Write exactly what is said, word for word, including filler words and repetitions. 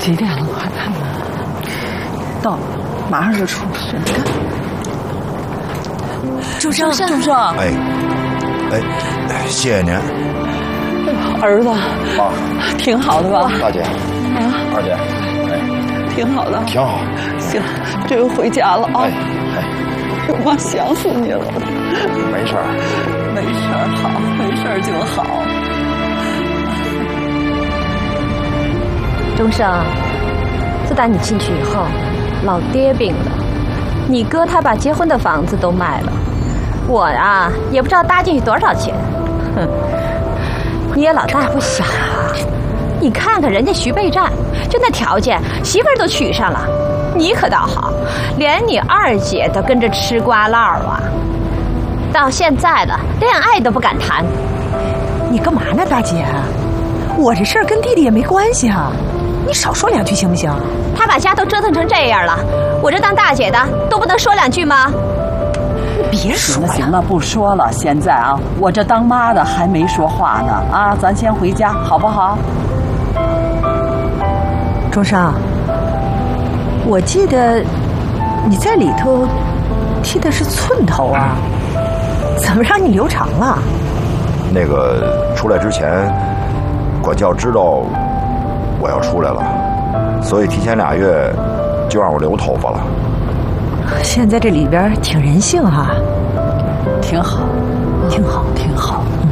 几点了？快看看，到了，马上就出去。你看， 仲生，仲生， 哎，哎，谢谢您。 儿子， 啊， 挺好的吧？ 大姐， 啊， 二姐，哎， 挺好的， 挺好。 行，这回回家了啊。 哎哎， 我妈想死你了。 没事儿， 没事儿，好，没事儿就好。 仲生，自打你进去以后，老爹病了，你哥他把结婚的房子都卖了，我啊也不知道搭进去多少钱。哼，你也老大不小啊，你看看人家徐备战，就那条件，媳妇儿都娶上了，你可倒好，连你二姐都跟着吃瓜唠啊。到现在了，恋爱都不敢谈。 你干嘛呢，大姐？我这事儿跟弟弟也没关系啊，你少说两句行不行？ 他把家都折腾成这样了，我这当大姐的都不能说两句吗？ 别说了， 行了，不说了。现在啊，我这当妈的还没说话呢啊，咱先回家好不好？ 钟生，我记得你在里头剃的是寸头啊，怎么让你留长了？ 那个出来之前，管教知道我要出来了，所以提前俩月就让我留头发了。 现在这里边挺人性哈、啊， 挺好， 挺好， 挺好。